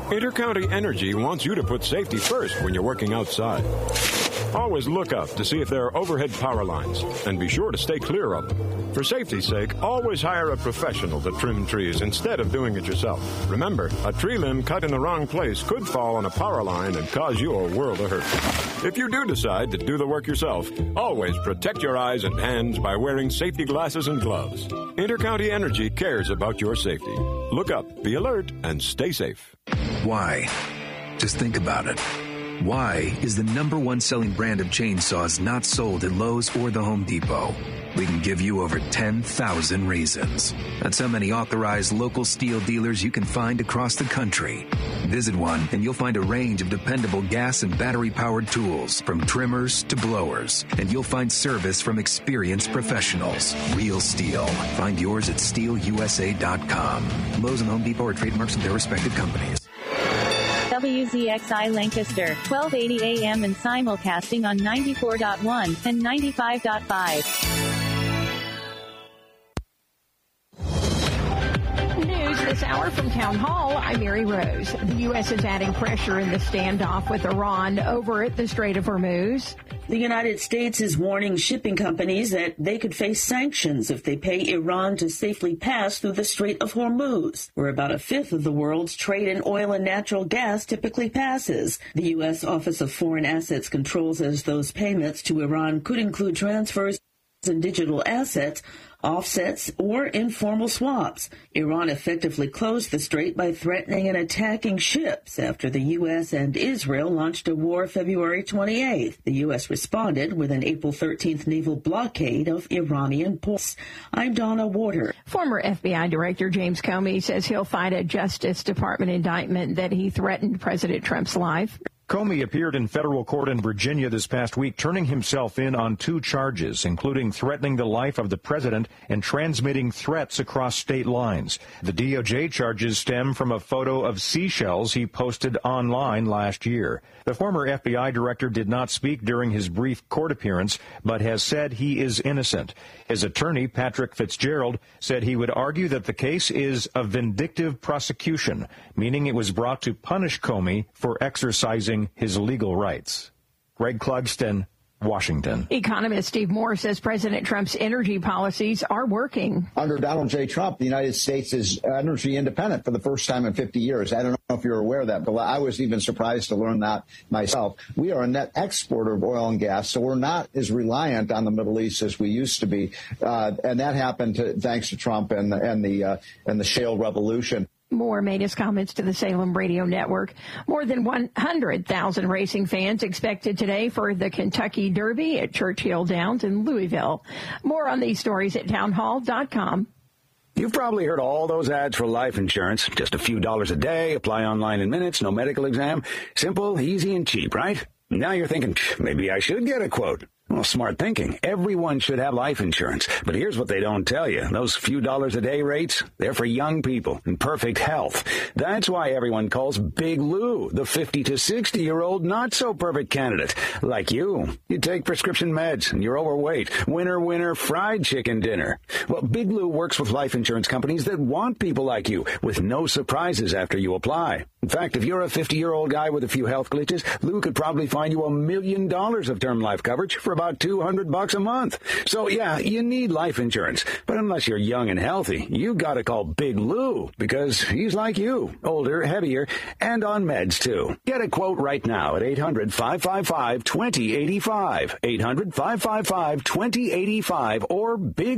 Intercounty Energy wants you to put safety first when you're working outside. Always look up to see if there are overhead power lines, and be sure to stay clear of them. For safety's sake, always hire a professional to trim trees instead of doing it yourself. Remember, a tree limb cut in the wrong place could fall on a power line and cause you a world of hurt. If you do decide to do the work yourself, always protect your eyes and hands by wearing safety glasses and gloves. Intercounty Energy cares about your safety. Look up, be alert, and stay safe. Why? Just think about it. Why is the #1 selling brand of chainsaws not sold at Lowe's or the Home Depot? We can give you over 10,000 reasons. That's how many authorized local steel dealers you can find across the country. Visit one and you'll find a range of dependable gas and battery-powered tools, from trimmers to blowers. And you'll find service from experienced professionals. Real STIHL. Find yours at stihlusa.com. Lowe's and Home Depot are trademarks of their respective companies. WZXI Lancaster, 1280 AM and simulcasting on 94.1 and 95.5. News this hour from Town Hall. I'm Mary Rose. The U.S. is adding pressure in the standoff with Iran over at the Strait of Hormuz. The United States is warning shipping companies that they could face sanctions if they pay Iran to safely pass through the Strait of Hormuz, where about a fifth of the world's trade in oil and natural gas typically passes. The U.S. Office of Foreign Assets Control says those payments to Iran could include transfers in digital assets, offsets, or informal swaps. Iran effectively closed the strait by threatening and attacking ships after the U.S. and Israel launched a war February 28th. The U.S. responded with an April 13th naval blockade of Iranian ports. I'm Donna Warder. Former FBI Director James Comey says he'll fight a Justice Department indictment that he threatened President Trump's life. Comey appeared in federal court in Virginia this past week, turning himself in on 2 charges, including threatening the life of the president and transmitting threats across state lines. The DOJ charges stem from a photo of seashells he posted online last year. The former FBI director did not speak during his brief court appearance, but has said he is innocent. His attorney, Patrick Fitzgerald, said he would argue that the case is a vindictive prosecution, meaning it was brought to punish Comey for exercising his legal rights. Greg Clugston, Washington. Economist Steve Moore says President Trump's energy policies are working. Under Donald J. Trump, the United States is energy independent for the first time in 50 years. I don't know if you're aware of that, but I was even surprised to learn that myself. We are a net exporter of oil and gas, so we're not as reliant on the Middle East as we used to be. And that happened thanks to Trump and the shale revolution. Moore made his comments to the Salem Radio Network. More than 100,000 racing fans expected today for the Kentucky Derby at Churchill Downs in Louisville. More on these stories at townhall.com. You've probably heard all those ads for life insurance. Just a few dollars a day, apply online in minutes, no medical exam. Simple, easy, and cheap, right? Now you're thinking, maybe I should get a quote. Well, smart thinking. Everyone should have life insurance. But here's what they don't tell you. Those few dollars a day rates, they're for young people in perfect health. That's why everyone calls Big Lou the 50 to 60-year-old not-so-perfect candidate. Like you. You take prescription meds and you're overweight. Winner, fried chicken dinner. Well, Big Lou works with life insurance companies that want people like you with no surprises after you apply. In fact, if you're a 50-year-old guy with a few health glitches, Lou could probably find you $1 million of term life coverage for about $200 a month. So, yeah, you need life insurance. But unless you're young and healthy, you gotta call Big Lou, because he's like you, older, heavier, and on meds, too. Get a quote right now at 800-555-2085. 800-555-2085 or Big